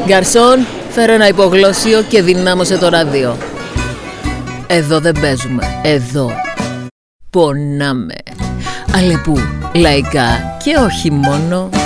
Γκαρσόν, φέρε ένα υπογλώσσιο και δυνάμωσε το ράδιο. Εδώ δεν παίζουμε, εδώ πονάμε. Αλεπού, λαϊκά και όχι μόνο.